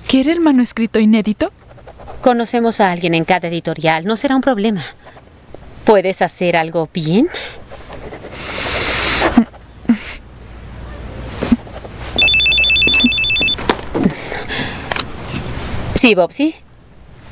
¿Quiere el manuscrito inédito? Conocemos a alguien en cada editorial. No será un problema. ¿Puedes hacer algo bien? Sí, Bobsy.